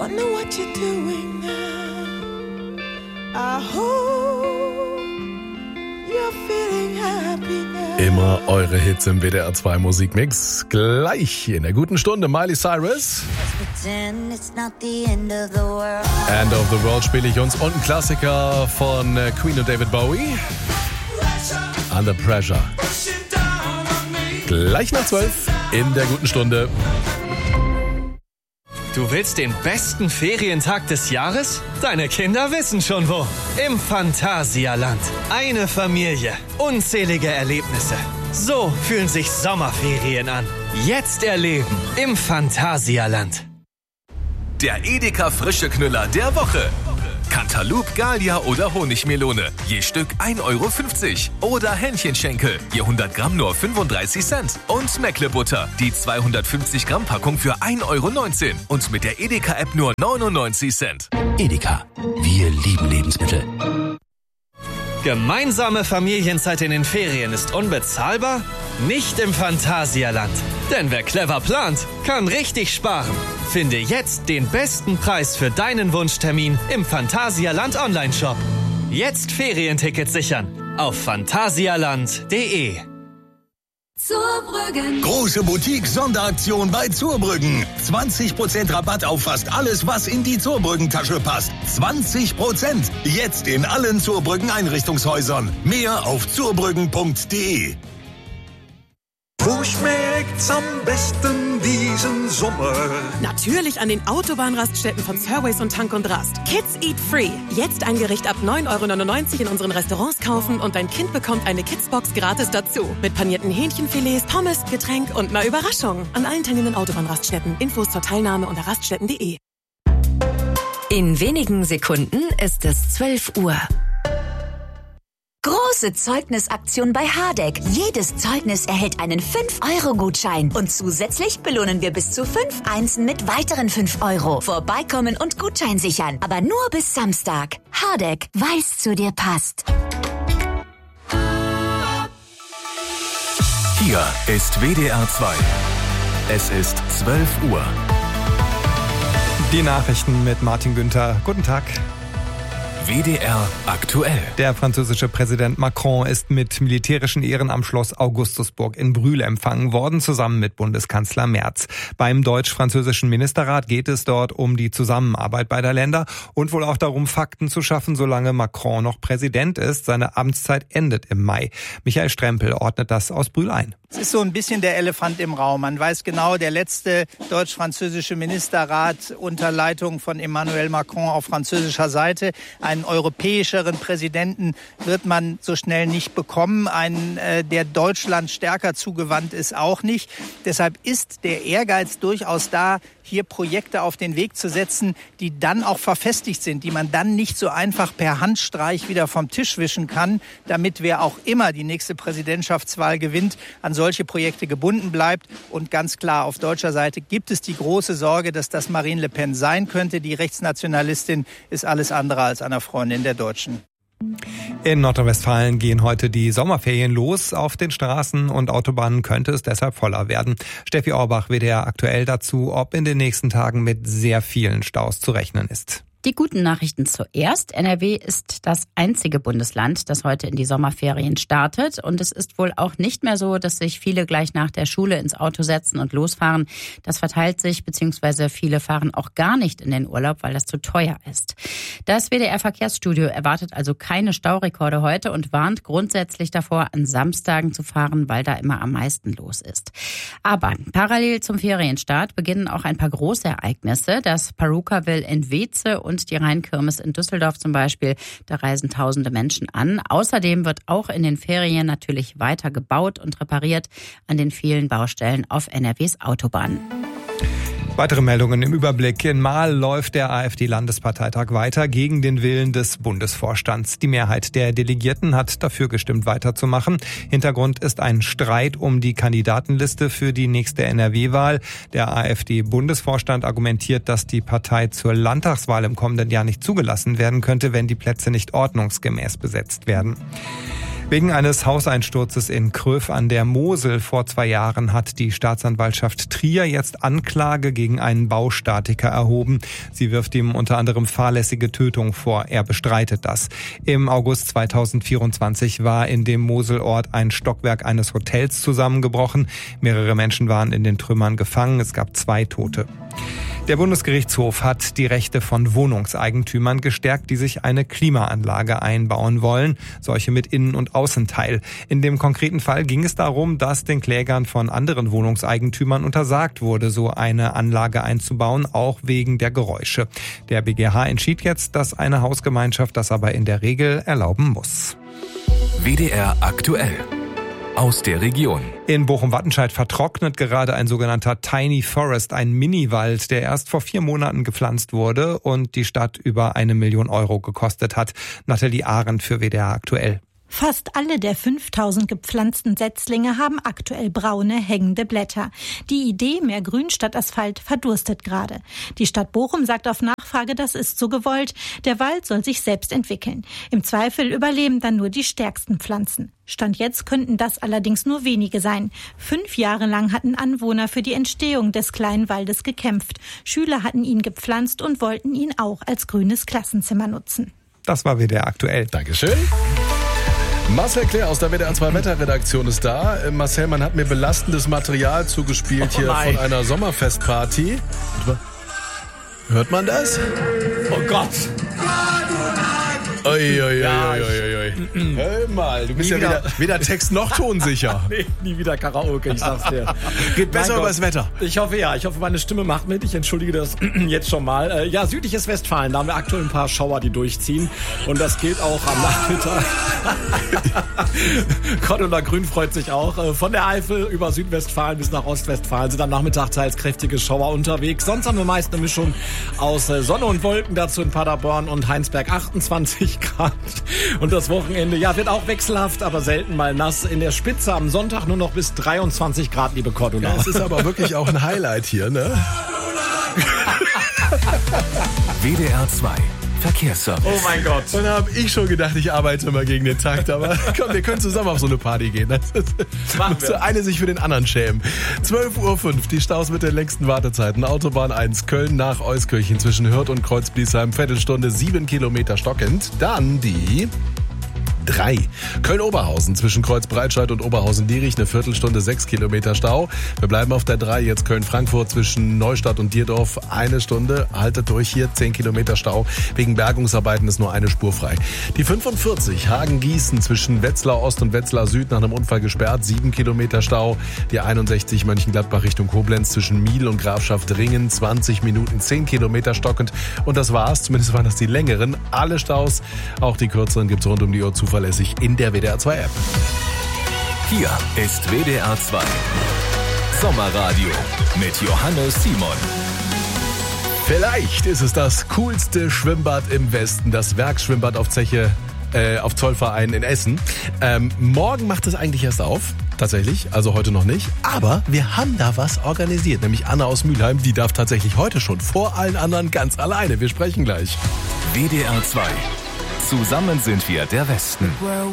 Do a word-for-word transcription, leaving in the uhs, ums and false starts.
Wonder what you're doing now. I hope you're feeling happy now. Immer eure Hits im W D R zwei Musikmix. Gleich in der guten Stunde Miley Cyrus. End of the World spiele ich uns. Und ein Klassiker von Queen und David Bowie. Under Pressure. Gleich nach zwölf in der guten Stunde. Du willst den besten Ferientag des Jahres? Deine Kinder wissen schon wo. Im Phantasialand. Eine Familie. Unzählige Erlebnisse. So fühlen sich Sommerferien an. Jetzt erleben im Phantasialand. Der Edeka Frische Knüller der Woche. Cantaloupe, Gallia oder Honigmelone. Je Stück ein Euro fünfzig. Oder Hähnchenschenkel. Je hundert Gramm nur fünfunddreißig Cent. Und Meckle-Butter. Die zweihundertfünfzig Gramm Packung für ein Euro neunzehn. Und mit der Edeka-App nur neunundneunzig Cent. Edeka. Wir lieben Lebensmittel. Gemeinsame Familienzeit in den Ferien ist unbezahlbar? Nicht im Phantasialand. Denn wer clever plant, kann richtig sparen. Finde jetzt den besten Preis für deinen Wunschtermin im Phantasialand Online-Shop. Jetzt Ferientickets sichern auf phantasialand punkt de. Zurbrüggen. Große Boutique-Sonderaktion bei Zurbrüggen. zwanzig Prozent Rabatt auf fast alles, was in die Zurbrüggen-Tasche passt. zwanzig Prozent. Jetzt in allen Zurbrüggen-Einrichtungshäusern. Mehr auf zurbrüggen punkt de. Wo schmeckt's am besten diesen Sommer? Natürlich an den Autobahnraststätten von Surways und Tank und Rast. Kids Eat Free. Jetzt ein Gericht ab neun Euro neunundneunzig in unseren Restaurants kaufen und dein Kind bekommt eine Kidsbox gratis dazu. Mit panierten Hähnchenfilets, Pommes, Getränk und einer Überraschung. An allen teilnehmenden Autobahnraststätten. Infos zur Teilnahme unter raststätten punkt de. In wenigen Sekunden ist es zwölf Uhr. Große Zeugnisaktion bei Hardegg. Jedes Zeugnis erhält einen fünf Euro Gutschein. Und zusätzlich belohnen wir bis zu fünf Einsen mit weiteren fünf Euro. Vorbeikommen und Gutschein sichern. Aber nur bis Samstag. Hardegg, weil's zu dir passt. Hier ist W D R zwei. Es ist zwölf Uhr. Die Nachrichten mit Martin Günther. Guten Tag. W D R aktuell. Der französische Präsident Macron ist mit militärischen Ehren am Schloss Augustusburg in Brühl empfangen worden, zusammen mit Bundeskanzler Merz. Beim deutsch-französischen Ministerrat geht es dort um die Zusammenarbeit beider Länder und wohl auch darum, Fakten zu schaffen, solange Macron noch Präsident ist. Seine Amtszeit endet im Mai. Michael Strempel ordnet das aus Brühl ein. Es ist so ein bisschen der Elefant im Raum. Man weiß genau, der letzte deutsch-französische Ministerrat unter Leitung von Emmanuel Macron auf französischer Seite. Einen europäischeren Präsidenten wird man so schnell nicht bekommen. Einen, äh, der Deutschland stärker zugewandt ist, auch nicht. Deshalb ist der Ehrgeiz durchaus da, hier Projekte auf den Weg zu setzen, die dann auch verfestigt sind, die man dann nicht so einfach per Handstreich wieder vom Tisch wischen kann, damit wer auch immer die nächste Präsidentschaftswahl gewinnt, an solche Projekte gebunden bleibt. Und ganz klar, auf deutscher Seite gibt es die große Sorge, dass das Marine Le Pen sein könnte. Die Rechtsnationalistin ist alles andere als eine Freundin der Deutschen. In Nordrhein-Westfalen gehen heute die Sommerferien los. Auf den Straßen und Autobahnen könnte es deshalb voller werden. Steffi Orbach, W D R aktuell dazu, ob in den nächsten Tagen mit sehr vielen Staus zu rechnen ist. Die guten Nachrichten zuerst. N R W ist das einzige Bundesland, das heute in die Sommerferien startet. Und es ist wohl auch nicht mehr so, dass sich viele gleich nach der Schule ins Auto setzen und losfahren. Das verteilt sich, beziehungsweise viele fahren auch gar nicht in den Urlaub, weil das zu teuer ist. Das W D R-Verkehrsstudio erwartet also keine Staurekorde heute und warnt grundsätzlich davor, an Samstagen zu fahren, weil da immer am meisten los ist. Aber parallel zum Ferienstart beginnen auch ein paar große Ereignisse. Das Perukaville in Weeze und die Rheinkirmes in Düsseldorf zum Beispiel. Da reisen tausende Menschen an. Außerdem wird auch in den Ferien natürlich weiter gebaut und repariert an den vielen Baustellen auf N R Ws Autobahnen. Weitere Meldungen im Überblick. In Marl läuft der AfD-Landesparteitag weiter gegen den Willen des Bundesvorstands. Die Mehrheit der Delegierten hat dafür gestimmt, weiterzumachen. Hintergrund ist ein Streit um die Kandidatenliste für die nächste N R W-Wahl. Der AfD-Bundesvorstand argumentiert, dass die Partei zur Landtagswahl im kommenden Jahr nicht zugelassen werden könnte, wenn die Plätze nicht ordnungsgemäß besetzt werden. Wegen eines Hauseinsturzes in Kröv an der Mosel vor zwei Jahren hat die Staatsanwaltschaft Trier jetzt Anklage gegen einen Baustatiker erhoben. Sie wirft ihm unter anderem fahrlässige Tötung vor. Er bestreitet das. Im August zweitausendvierundzwanzig war in dem Moselort ein Stockwerk eines Hotels zusammengebrochen. Mehrere Menschen waren in den Trümmern gefangen. Es gab zwei Tote. Der Bundesgerichtshof hat die Rechte von Wohnungseigentümern gestärkt, die sich eine Klimaanlage einbauen wollen, solche mit Innen- und Außenteil. In dem konkreten Fall ging es darum, dass den Klägern von anderen Wohnungseigentümern untersagt wurde, so eine Anlage einzubauen, auch wegen der Geräusche. Der B G H entschied jetzt, dass eine Hausgemeinschaft das aber in der Regel erlauben muss. W D R aktuell. Aus der Region. In Bochum-Wattenscheid vertrocknet gerade ein sogenannter Tiny Forest, ein Miniwald, der erst vor vier Monaten gepflanzt wurde und die Stadt über eine Million Euro gekostet hat. Nathalie Arendt für W D R aktuell. Fast alle der fünftausend gepflanzten Setzlinge haben aktuell braune, hängende Blätter. Die Idee, mehr Grün statt Asphalt, verdurstet gerade. Die Stadt Bochum sagt auf Nachfrage, das ist so gewollt. Der Wald soll sich selbst entwickeln. Im Zweifel überleben dann nur die stärksten Pflanzen. Stand jetzt könnten das allerdings nur wenige sein. Fünf Jahre lang hatten Anwohner für die Entstehung des kleinen Waldes gekämpft. Schüler hatten ihn gepflanzt und wollten ihn auch als grünes Klassenzimmer nutzen. Das war W D R aktuell. Dankeschön. Marcel Claire aus der W D R zwei Wetterredaktion ist da. Marcel, man hat mir belastendes Material zugespielt oh hier von einer Sommerfestparty. Hört man das? Oh Gott. Ui, ui, ui, ja, ui, ui, ui. Hör mal, du bist ja weder, weder Text noch tonsicher. Nee, nie wieder Karaoke, ich sag's dir. Geht besser über das Wetter. Ich hoffe ja, ich hoffe meine Stimme macht mit. Ich entschuldige das jetzt schon mal. Ja, südliches Westfalen, da haben wir aktuell ein paar Schauer, die durchziehen. Und das gilt auch am Nachmittag. Cordula Grün freut sich auch. Von der Eifel über Südwestfalen bis nach Ostwestfalen sind am Nachmittag teils kräftige Schauer unterwegs. Sonst haben wir meist eine Mischung aus Sonne und Wolken, dazu in Paderborn und Heinsberg achtundzwanzig Grad. Und das Wochenende, ja, wird auch wechselhaft, aber selten mal nass. In der Spitze am Sonntag nur noch bis dreiundzwanzig Grad, liebe Cordula. Ja, das ist aber wirklich auch ein Highlight hier, ne? W D R zwei Verkehrsservice. Oh mein Gott. Und da habe ich schon gedacht, ich arbeite immer gegen den Takt, aber komm, wir können zusammen auf so eine Party gehen. Das ist, Machen muss der eine sich für den anderen schämen. zwölf Uhr fünf, die Staus mit den längsten Wartezeiten. Autobahn eins, Köln nach Euskirchen zwischen Hürth und Kreuzbliesheim, Viertelstunde, sieben Kilometer stockend. Dann die drei. Köln-Oberhausen zwischen Kreuzbreitscheid und Oberhausen-Dierich, eine Viertelstunde, sechs Kilometer Stau. Wir bleiben auf der drei, jetzt Köln-Frankfurt zwischen Neustadt und Dierdorf, eine Stunde. Haltet durch hier, zehn Kilometer Stau. Wegen Bergungsarbeiten ist nur eine Spur frei. Die fünfundvierzig, Hagen-Gießen zwischen Wetzlar Ost und Wetzlar Süd nach einem Unfall gesperrt, sieben Kilometer Stau. Die einundsechzig, Mönchengladbach Richtung Koblenz zwischen Miel und Grafschaft Ringen, zwanzig Minuten, zehn Kilometer stockend. Und das war's, zumindest waren das die längeren. Alle Staus, auch die kürzeren gibt's rund um die Uhr zuverlässig in der W D R zwei App. Hier ist W D R zwei Sommerradio mit Johannes Simon. Vielleicht ist es das coolste Schwimmbad im Westen, das Werksschwimmbad auf Zeche, äh, auf Zollverein in Essen. Ähm, morgen macht es eigentlich erst auf. Tatsächlich, also heute noch nicht. Aber wir haben da was organisiert, nämlich Anna aus Mülheim. Die darf tatsächlich heute schon vor allen anderen ganz alleine. Wir sprechen gleich. W D R zwei. Zusammen sind wir der Westen.